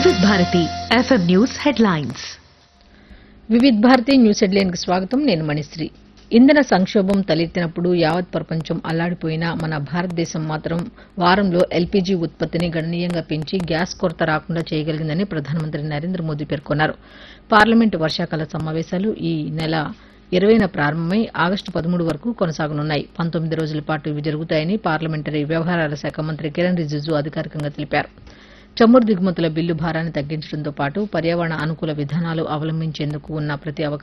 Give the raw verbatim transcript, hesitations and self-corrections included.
వివిధ Bharati FM news headlines. వివిధ Bharati news headline కి స్వాగతం. నేను మణిశ్రీ. ఇంధన సంక్షోభం తలెత్తినప్పుడు యావత్ ప్రపంచం అల్లాడిపోయినా మన భారతదేశం మాత్రం వారంలో ఎల్పీజీ ఉత్పత్తిని గణనీయంగా పెంచి గ్యాస్ కొరత రాకుండా చేయగలిగిందని ప్రధానమంత్రి నరేంద్ర మోదీ పేర్కొన్నారు. పార్లమెంటు వర్షాకాల సమావేశాలు ఈ నెల ఇరవైన ప్రారంభమై ఆగస్టు పదమూడు వరకు కొనసాగనున్నాయి. పంతొమ్మిది రోజుల పాటు ఇవి జరుగుతాయని పార్లమెంటరీ వ్యవహారాల శాఖ మంత్రి కిరణ్ రిజిజు అధికారికంగా తెలిపారు. చమురు దిగుమతుల బిల్లు భారాన్ని తగ్గించడంతో పాటు పర్యావరణ అనుకూల విధానాలు అవలంబించేందుకు ఉన్న ప్రతి అవకాశం